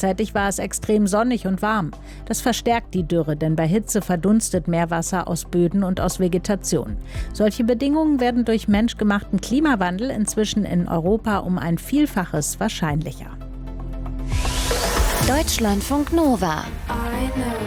Gleichzeitig war es extrem sonnig und warm. Das verstärkt die Dürre, denn bei Hitze verdunstet Meerwasser aus Böden und aus Vegetation. Solche Bedingungen werden durch menschgemachten Klimawandel inzwischen in Europa um ein Vielfaches wahrscheinlicher. Deutschlandfunk Nova